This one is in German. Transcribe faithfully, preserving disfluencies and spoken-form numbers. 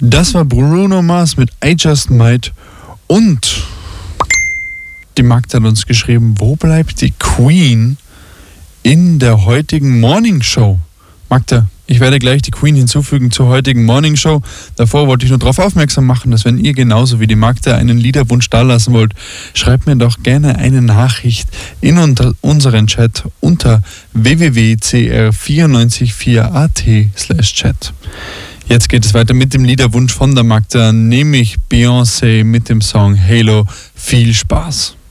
Das war Bruno Mars mit I Just Might und die Magd hat uns geschrieben, wo bleibt die Queen in der heutigen Morning Show? Magda, ich werde gleich die Queen hinzufügen zur heutigen Morning Show. Davor wollte ich nur darauf aufmerksam machen, dass wenn ihr genauso wie die Magda einen Liederwunsch dalassen wollt, schreibt mir doch gerne eine Nachricht in unter unseren Chat unter w w w punkt c r vier neun vier punkt a t slash chat. Jetzt geht es weiter mit dem Liederwunsch von der Magda, nämlich Beyoncé mit dem Song Halo. Viel Spaß!